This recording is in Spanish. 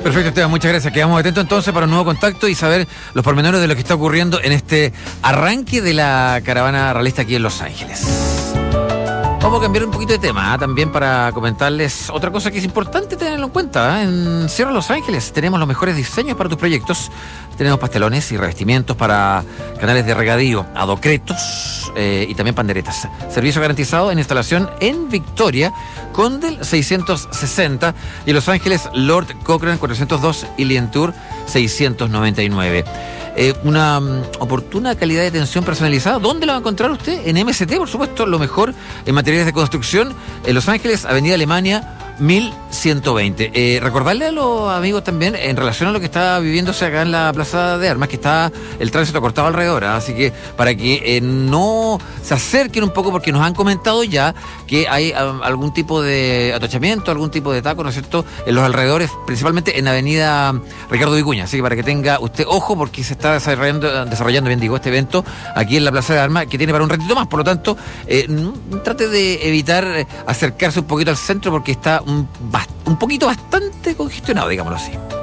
Perfecto, Esteban, muchas gracias. Quedamos atentos entonces para un nuevo contacto y saber los pormenores de lo que está ocurriendo en este arranque de la caravana realista aquí en Los Ángeles. Vamos a cambiar un poquito de tema, también para comentarles otra cosa que es importante tenerlo en cuenta. En Sierra Los Ángeles tenemos los mejores diseños para tus proyectos. Tenemos pastelones y revestimientos para canales de regadío, adocretos y también panderetas. Servicio garantizado en instalación en Victoria, Condel 660 y Los Ángeles Lord Cochrane 402 y Lientour 699. Una oportuna calidad de atención personalizada. ¿Dónde la va a encontrar usted? En MST, por supuesto, lo mejor en materiales de construcción. En Los Ángeles, Avenida Alemania 1120. Recordarle a los amigos también en relación a lo que está viviéndose acá en la Plaza de Armas, que está el tránsito cortado alrededor, así que para que no se acerquen un poco, porque nos han comentado ya que hay algún tipo de atochamiento, algún tipo de taco, ¿no es cierto?, en los alrededores, principalmente en Avenida Ricardo Vicuña, así que para que tenga usted ojo, porque se está desarrollando bien digo, este evento aquí en la Plaza de Armas, que tiene para un ratito más, por lo tanto, trate de evitar acercarse un poquito al centro, porque está un poquito bastante congestionado, digámoslo así.